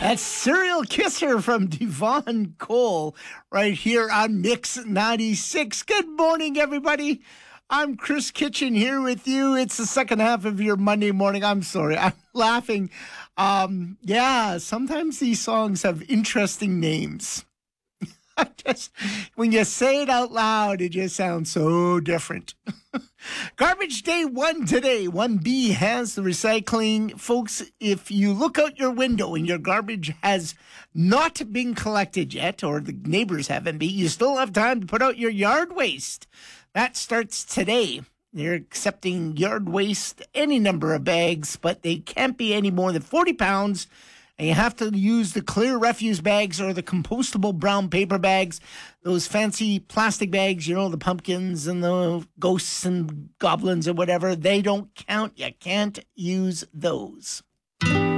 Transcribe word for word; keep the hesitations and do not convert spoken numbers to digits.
That's Serial Kisser from Devon Cole right here on Mix ninety-six. Good morning, everybody. I'm Chris Kitchen here with you. It's the second half of your Monday morning. I'm sorry, I'm laughing. Um, yeah, sometimes these songs have interesting names. Just when you say it out loud, it just sounds so different. Garbage day one today. one B has the recycling. Folks, if you look out your window and your garbage has not been collected yet, or the neighbors haven't been, you still have time to put out your yard waste. That starts today. They're accepting yard waste, any number of bags, but they can't be any more than forty pounds. And you have to use the clear refuse bags or the compostable brown paper bags. Those fancy plastic bags, you know, the pumpkins and the ghosts and goblins or whatever, they don't count. You can't use those.